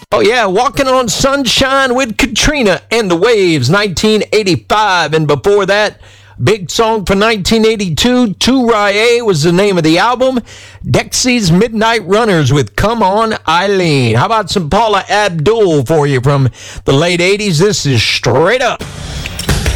Oh, yeah, Walking on Sunshine with Katrina and the Waves, 1985. And before that, big song for 1982, Tu Rae was the name of the album. Dexy's Midnight Runners with Come On Eileen. How about some Paula Abdul for you from the late 80s? This is Straight Up.